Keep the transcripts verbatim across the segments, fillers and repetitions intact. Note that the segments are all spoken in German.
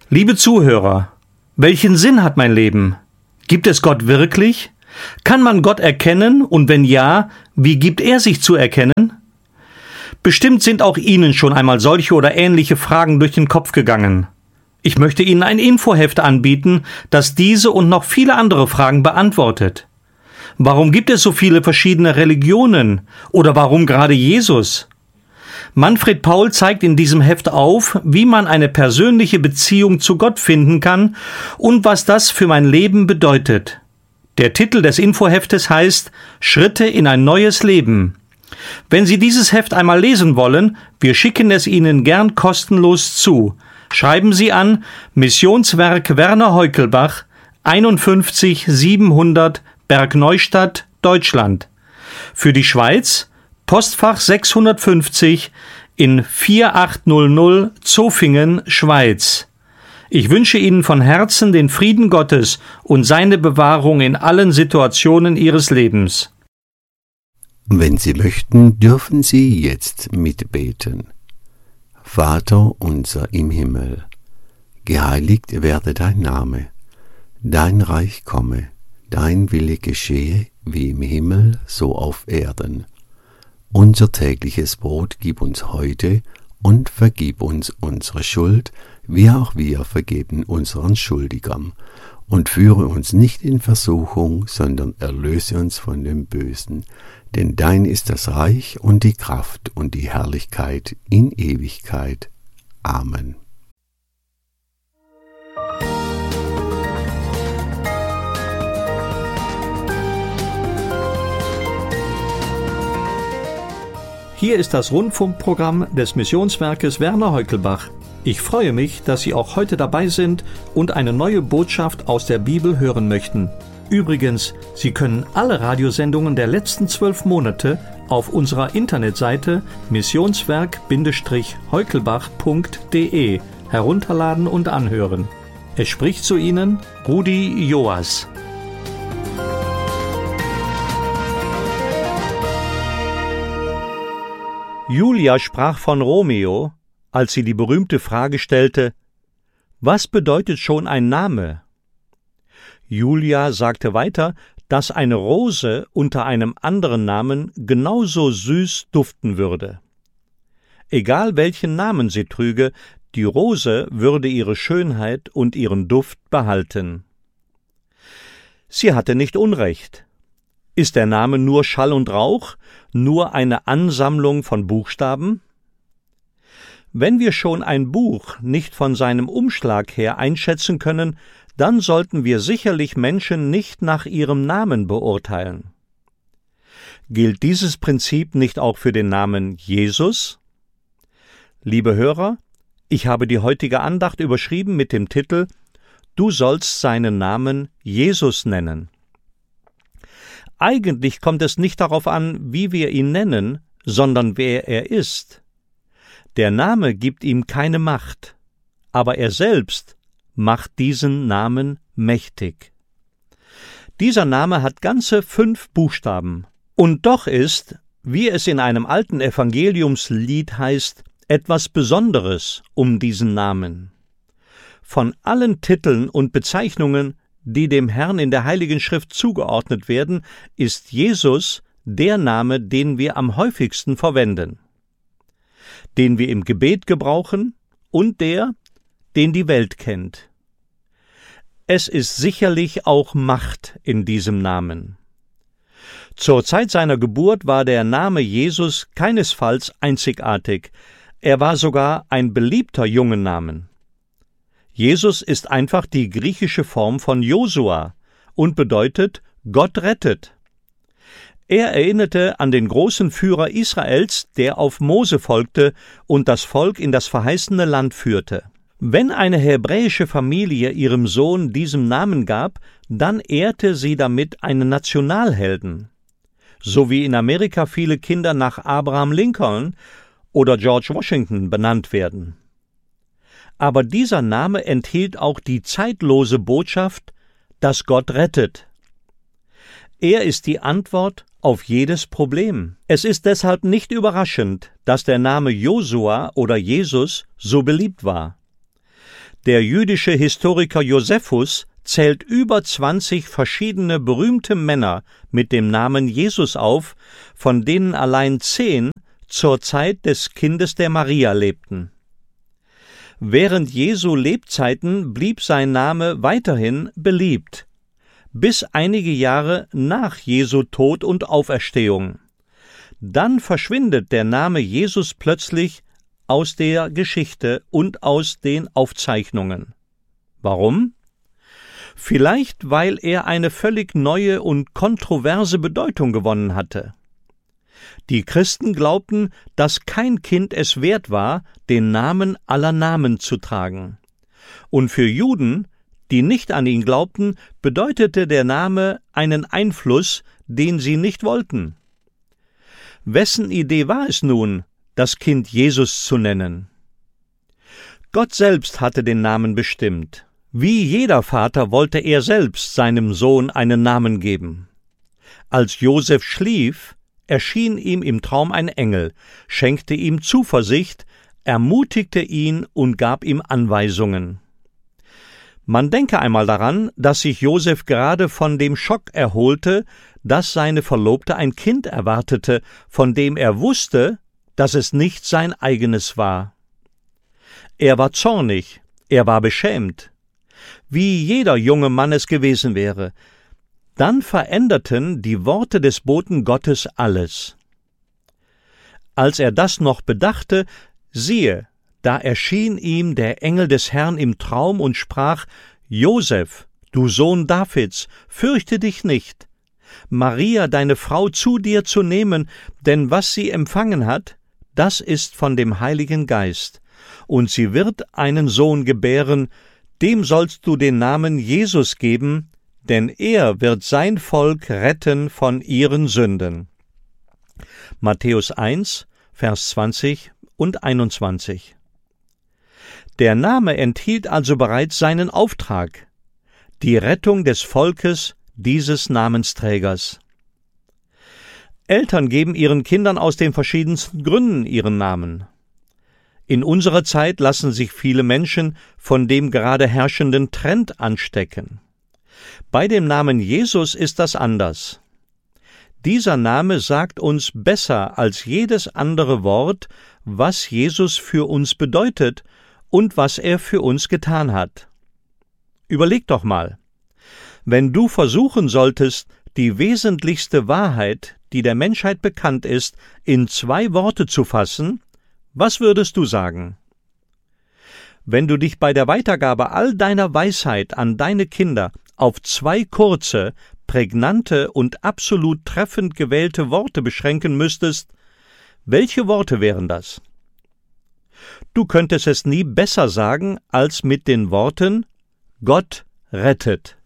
Liebe Zuhörer, welchen Sinn hat mein Leben? Gibt es Gott wirklich? Kann man Gott erkennen und wenn ja, wie gibt er sich zu erkennen? Bestimmt sind auch Ihnen schon einmal solche oder ähnliche Fragen durch den Kopf gegangen. Ich möchte Ihnen ein Infoheft anbieten, das diese und noch viele andere Fragen beantwortet. Warum gibt es so viele verschiedene Religionen? Oder warum gerade Jesus? Manfred Paul zeigt in diesem Heft auf, wie man eine persönliche Beziehung zu Gott finden kann und was das für mein Leben bedeutet. Der Titel des Infoheftes heißt »Schritte in ein neues Leben«. Wenn Sie dieses Heft einmal lesen wollen, wir schicken es Ihnen gern kostenlos zu. Schreiben Sie an Missionswerk Werner Heukelbach, einundfünfzig siebenhundert Bergneustadt, Deutschland. Für die Schweiz Postfach sechshundertfünfzig in vier acht null null Zofingen, Schweiz. Ich wünsche Ihnen von Herzen den Frieden Gottes und seine Bewahrung in allen Situationen Ihres Lebens. Wenn Sie möchten, dürfen Sie jetzt mitbeten. Vater unser im Himmel, geheiligt werde dein Name, dein Reich komme, dein Wille geschehe, wie im Himmel, so auf Erden. Unser tägliches Brot gib uns heute und vergib uns unsere Schuld, wie auch wir vergeben unseren Schuldigern. Und führe uns nicht in Versuchung, sondern erlöse uns von dem Bösen. Denn dein ist das Reich und die Kraft und die Herrlichkeit in Ewigkeit. Amen. Hier ist das Rundfunkprogramm des Missionswerkes Werner Heukelbach. Ich freue mich, dass Sie auch heute dabei sind und eine neue Botschaft aus der Bibel hören möchten. Übrigens, Sie können alle Radiosendungen der letzten zwölf Monate auf unserer Internetseite missionswerk Heukelbach punkt de herunterladen und anhören. Es spricht zu Ihnen Rudi Joas. Julia sprach von Romeo, als sie die berühmte Frage stellte: Was bedeutet schon ein Name? Julia sagte weiter, dass eine Rose unter einem anderen Namen genauso süß duften würde. Egal welchen Namen sie trüge, die Rose würde ihre Schönheit und ihren Duft behalten. Sie hatte nicht Unrecht. Ist der Name nur Schall und Rauch, nur eine Ansammlung von Buchstaben? Wenn wir schon ein Buch nicht von seinem Umschlag her einschätzen können, dann sollten wir sicherlich Menschen nicht nach ihrem Namen beurteilen. Gilt dieses Prinzip nicht auch für den Namen Jesus? Liebe Hörer, ich habe die heutige Andacht überschrieben mit dem Titel »Du sollst seinen Namen Jesus nennen«. Eigentlich kommt es nicht darauf an, wie wir ihn nennen, sondern wer er ist. Der Name gibt ihm keine Macht, aber er selbst macht diesen Namen mächtig. Dieser Name hat ganze fünf Buchstaben. Und doch ist, wie es in einem alten Evangeliumslied heißt, etwas Besonderes um diesen Namen. Von allen Titeln und Bezeichnungen, die dem Herrn in der Heiligen Schrift zugeordnet werden, ist Jesus der Name, den wir am häufigsten verwenden, den wir im Gebet gebrauchen und der, den die Welt kennt. Es ist sicherlich auch Macht in diesem Namen. Zur Zeit seiner Geburt war der Name Jesus keinesfalls einzigartig, er war sogar ein beliebter Jungennamen. Jesus ist einfach die griechische Form von Josua und bedeutet Gott rettet. Er erinnerte an den großen Führer Israels, der auf Mose folgte und das Volk in das verheißene Land führte. Wenn eine hebräische Familie ihrem Sohn diesen Namen gab, dann ehrte sie damit einen Nationalhelden. So wie in Amerika viele Kinder nach Abraham Lincoln oder George Washington benannt werden. Aber dieser Name enthielt auch die zeitlose Botschaft, dass Gott rettet. Er ist die Antwort auf jedes Problem. Es ist deshalb nicht überraschend, dass der Name Josua oder Jesus so beliebt war. Der jüdische Historiker Josephus zählt über zwanzig verschiedene berühmte Männer mit dem Namen Jesus auf, von denen allein zehn zur Zeit des Kindes der Maria lebten. Während Jesu Lebzeiten blieb sein Name weiterhin beliebt, bis einige Jahre nach Jesu Tod und Auferstehung. Dann verschwindet der Name Jesus plötzlich aus der Geschichte und aus den Aufzeichnungen. Warum? Vielleicht, weil er eine völlig neue und kontroverse Bedeutung gewonnen hatte. Die Christen glaubten, dass kein Kind es wert war, den Namen aller Namen zu tragen. Und für Juden, die nicht an ihn glaubten, bedeutete der Name einen Einfluss, den sie nicht wollten. Wessen Idee war es nun, das Kind Jesus zu nennen? Gott selbst hatte den Namen bestimmt. Wie jeder Vater wollte er selbst seinem Sohn einen Namen geben. Als Josef schlief, erschien ihm im Traum ein Engel, schenkte ihm Zuversicht, ermutigte ihn und gab ihm Anweisungen. Man denke einmal daran, dass sich Josef gerade von dem Schock erholte, dass seine Verlobte ein Kind erwartete, von dem er wusste, dass es nicht sein eigenes war. Er war zornig, er war beschämt, wie jeder junge Mann es gewesen wäre. Dann veränderten die Worte des Boten Gottes alles. Als er das noch bedachte, siehe, da erschien ihm der Engel des Herrn im Traum und sprach: Josef, du Sohn Davids, fürchte dich nicht, Maria, deine Frau, zu dir zu nehmen, denn was sie empfangen hat, das ist von dem Heiligen Geist, und sie wird einen Sohn gebären, dem sollst du den Namen Jesus geben, denn er wird sein Volk retten von ihren Sünden. Matthäus eins, Vers zwanzig und einundzwanzig. Der Name enthielt also bereits seinen Auftrag, die Rettung des Volkes dieses Namensträgers. Eltern geben ihren Kindern aus den verschiedensten Gründen ihren Namen. In unserer Zeit lassen sich viele Menschen von dem gerade herrschenden Trend anstecken. Bei dem Namen Jesus ist das anders. Dieser Name sagt uns besser als jedes andere Wort, was Jesus für uns bedeutet und was er für uns getan hat. Überleg doch mal, wenn du versuchen solltest, die wesentlichste Wahrheit, die der Menschheit bekannt ist, in zwei Worte zu fassen, was würdest du sagen? Wenn du dich bei der Weitergabe all deiner Weisheit an deine Kinder auf zwei kurze, prägnante und absolut treffend gewählte Worte beschränken müsstest, welche Worte wären das? Du könntest es nie besser sagen als mit den Worten: Gott rettet.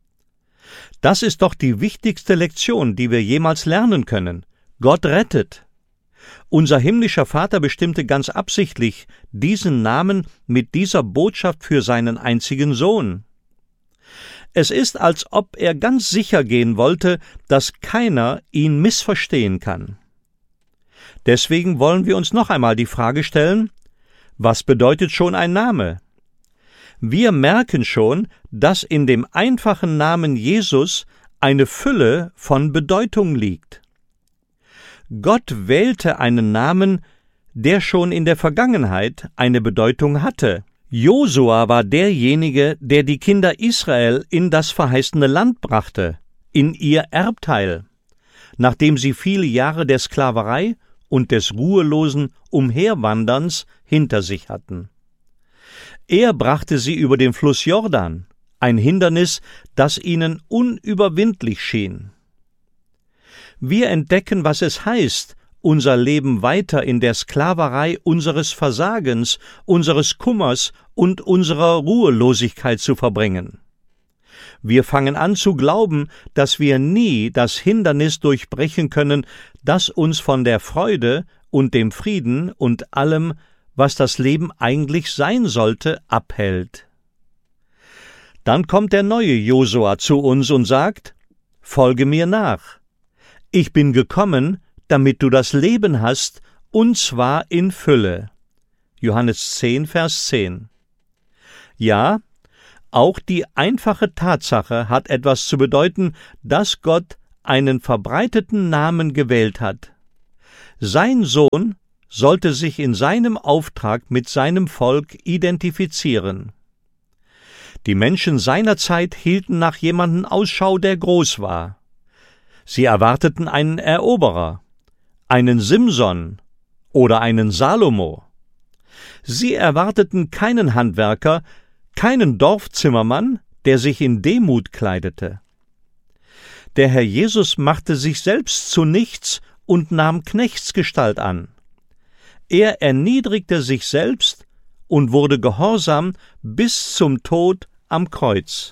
Das ist doch die wichtigste Lektion, die wir jemals lernen können. Gott rettet. Unser himmlischer Vater bestimmte ganz absichtlich diesen Namen mit dieser Botschaft für seinen einzigen Sohn. Es ist, als ob er ganz sicher gehen wollte, dass keiner ihn missverstehen kann. Deswegen wollen wir uns noch einmal die Frage stellen: Was bedeutet schon ein Name? Wir merken schon, dass in dem einfachen Namen Jesus eine Fülle von Bedeutung liegt. Gott wählte einen Namen, der schon in der Vergangenheit eine Bedeutung hatte. Josua war derjenige, der die Kinder Israel in das verheißene Land brachte, in ihr Erbteil, nachdem sie viele Jahre der Sklaverei und des ruhelosen Umherwanderns hinter sich hatten. Er brachte sie über den Fluss Jordan, ein Hindernis, das ihnen unüberwindlich schien. Wir entdecken, was es heißt, unser Leben weiter in der Sklaverei unseres Versagens, unseres Kummers und unserer Ruhelosigkeit zu verbringen. Wir fangen an zu glauben, dass wir nie das Hindernis durchbrechen können, das uns von der Freude und dem Frieden und allem, was das Leben eigentlich sein sollte, abhält. Dann kommt der neue Josua zu uns und sagt: Folge mir nach. Ich bin gekommen, damit du das Leben hast, und zwar in Fülle. Johannes zehn, Vers zehn. Ja, auch die einfache Tatsache hat etwas zu bedeuten, dass Gott einen verbreiteten Namen gewählt hat. Sein Sohn sollte sich in seinem Auftrag mit seinem Volk identifizieren. Die Menschen seiner Zeit hielten nach jemandem Ausschau, der groß war. Sie erwarteten einen Eroberer, einen Simson oder einen Salomo. Sie erwarteten keinen Handwerker, keinen Dorfzimmermann, der sich in Demut kleidete. Der Herr Jesus machte sich selbst zu nichts und nahm Knechtsgestalt an. Er erniedrigte sich selbst und wurde gehorsam bis zum Tod am Kreuz.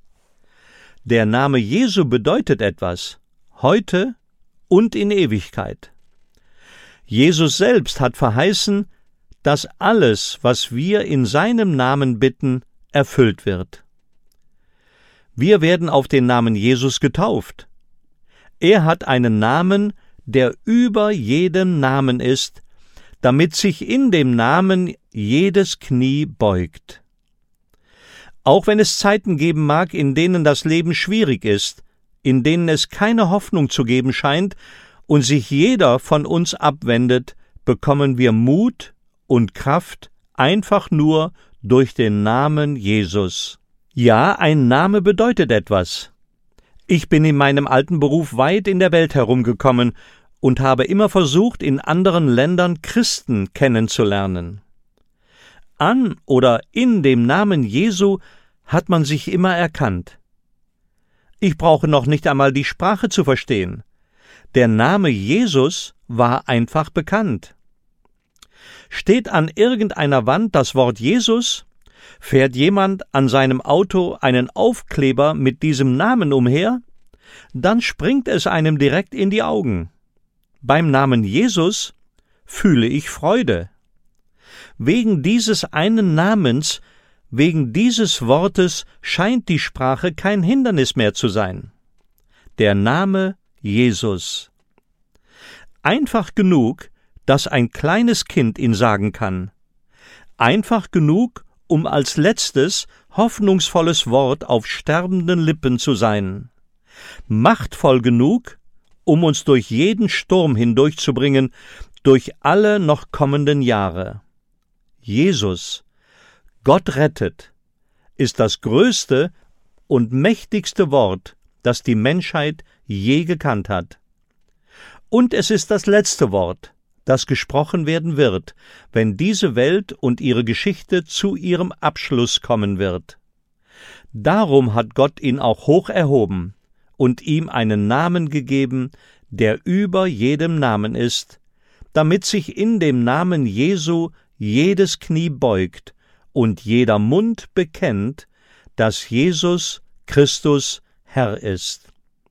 Der Name Jesu bedeutet etwas, heute und in Ewigkeit. Jesus selbst hat verheißen, dass alles, was wir in seinem Namen bitten, erfüllt wird. Wir werden auf den Namen Jesus getauft. Er hat einen Namen, der über jedem Namen ist, damit sich in dem Namen jedes Knie beugt. Auch wenn es Zeiten geben mag, in denen das Leben schwierig ist, in denen es keine Hoffnung zu geben scheint und sich jeder von uns abwendet, bekommen wir Mut und Kraft einfach nur durch den Namen Jesus. Ja, ein Name bedeutet etwas. Ich bin in meinem alten Beruf weit in der Welt herumgekommen und habe immer versucht, in anderen Ländern Christen kennenzulernen. An oder in dem Namen Jesu hat man sich immer erkannt. Ich brauche noch nicht einmal die Sprache zu verstehen. Der Name Jesus war einfach bekannt. Steht an irgendeiner Wand das Wort Jesus, fährt jemand an seinem Auto einen Aufkleber mit diesem Namen umher, dann springt es einem direkt in die Augen. Beim Namen Jesus fühle ich Freude. Wegen dieses einen Namens, wegen dieses Wortes scheint die Sprache kein Hindernis mehr zu sein. Der Name Jesus. Einfach genug, dass ein kleines Kind ihn sagen kann. Einfach genug, um als letztes, hoffnungsvolles Wort auf sterbenden Lippen zu sein. Machtvoll genug, um uns durch jeden Sturm hindurchzubringen, durch alle noch kommenden Jahre. Jesus, Gott rettet, ist das größte und mächtigste Wort, das die Menschheit je gekannt hat. Und es ist das letzte Wort, das gesprochen werden wird, wenn diese Welt und ihre Geschichte zu ihrem Abschluss kommen wird. Darum hat Gott ihn auch hoch erhoben und ihm einen Namen gegeben, der über jedem Namen ist, damit sich in dem Namen Jesu jedes Knie beugt und jeder Mund bekennt, dass Jesus Christus Herr ist.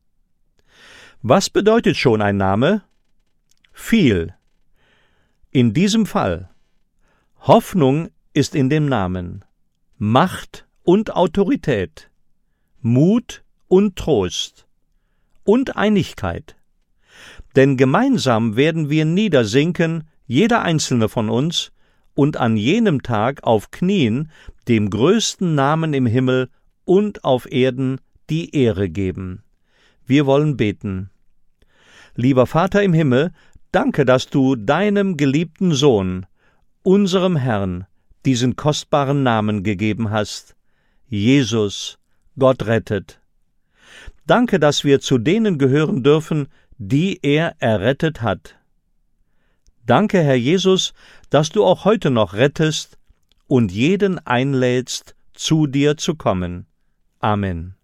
Was bedeutet schon ein Name? Viel. In diesem Fall. Hoffnung ist in dem Namen, Macht und Autorität, Mut und Trost und Einigkeit. Denn gemeinsam werden wir niedersinken, jeder einzelne von uns, und an jenem Tag auf Knien dem größten Namen im Himmel und auf Erden die Ehre geben. Wir wollen beten. Lieber Vater im Himmel, danke, dass du deinem geliebten Sohn, unserem Herrn, diesen kostbaren Namen gegeben hast. Jesus, Gott rettet. Danke, dass wir zu denen gehören dürfen, die er errettet hat. Danke, Herr Jesus, dass du auch heute noch rettest und jeden einlädst, zu dir zu kommen. Amen.